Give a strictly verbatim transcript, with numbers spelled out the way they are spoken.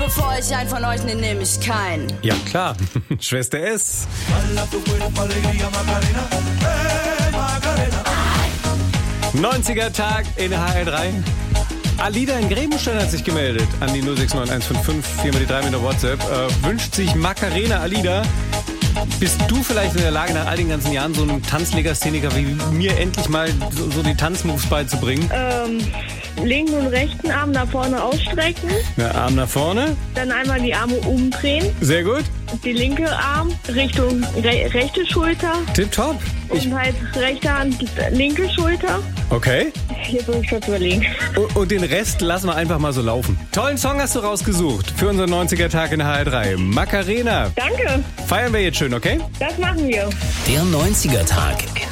bevor ich einen von euch nehme, nehme ich keinen. Ja, klar. Schwester S. neunziger Tag in H R drei. Alida in Grebenstein hat sich gemeldet an die null sechs neun eins fünf fünf, vier mal die drei mit der WhatsApp. Äh, wünscht sich Macarena. Alida, bist du vielleicht in der Lage, nach all den ganzen Jahren so einem Tanzlegastheniker wie mir endlich mal so, so die Tanzmoves beizubringen? Ähm, linken und rechten Arm nach vorne ausstrecken. Ja, Arm nach vorne. Dann einmal die Arme umdrehen. Sehr gut. Die linke Arm Richtung re- rechte Schulter. Tipptopp. Ich- Und halt rechte Hand linke Schulter. Okay. Jetzt muss ich kurz überlegen. Und, und den Rest lassen wir einfach mal so laufen. Tollen Song hast du rausgesucht für unseren neunziger Tag in H R drei. Macarena. Danke. Feiern wir jetzt schön, okay? Das machen wir. Der neunziger Tag in